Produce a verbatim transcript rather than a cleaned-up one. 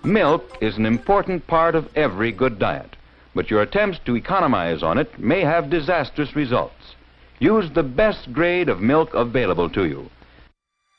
Milk is an important part of every good diet, but your attempts to economize on it may have disastrous results. Use the best grade of milk available to you.